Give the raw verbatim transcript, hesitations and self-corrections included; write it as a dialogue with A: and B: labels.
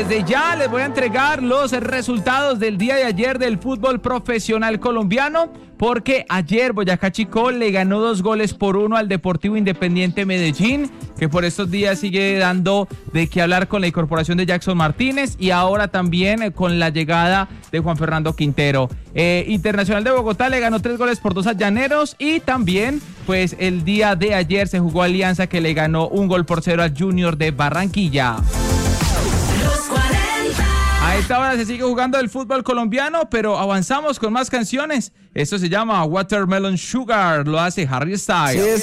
A: desde ya les voy a entregar los resultados del día de ayer del fútbol profesional colombiano, porque ayer Boyacá Chicó le ganó dos goles por uno al Deportivo Independiente Medellín, que por estos días sigue dando de qué hablar con la incorporación de Jackson Martínez y ahora también con la llegada de Juan Fernando Quintero. Eh, Internacional de Bogotá le ganó tres goles por dos a Llaneros, y también pues el día de ayer se jugó Alianza, que le ganó un gol por cero al Junior de Barranquilla. A esta hora se sigue jugando el fútbol colombiano, pero avanzamos con más canciones. Esto se llama Watermelon Sugar, lo hace Harry Styles.